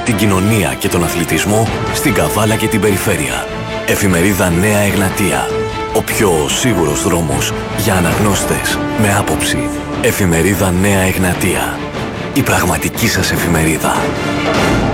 την κοινωνία και τον αθλητισμό στην Καβάλα και την περιφέρεια. Εφημερίδα Νέα Εγνατία. Ο πιο σίγουρος δρόμος για αναγνώστες με άποψη. Εφημερίδα Νέα Εγνατία. Η πραγματική σας εφημερίδα.